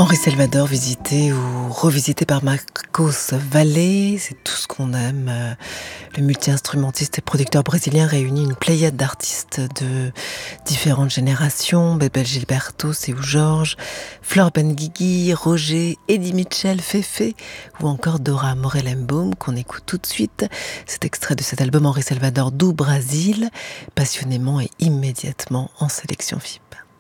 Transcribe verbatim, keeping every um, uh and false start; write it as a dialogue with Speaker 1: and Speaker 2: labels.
Speaker 1: Henri Salvador, visité ou revisité par Marcos Valle, c'est tout ce qu'on aime. Le multi-instrumentiste et producteur brésilien réunit une pléiade d'artistes de différentes générations, Bebel Gilberto, Seu Jorge, Flor Benguigui, Roger, Eddie Mitchell, Fefe ou encore Dora Morellenbaum qu'on écoute tout de suite. Cet extrait de cet album Henri Salvador do Brasil, passionnément et immédiatement en sélection F I B.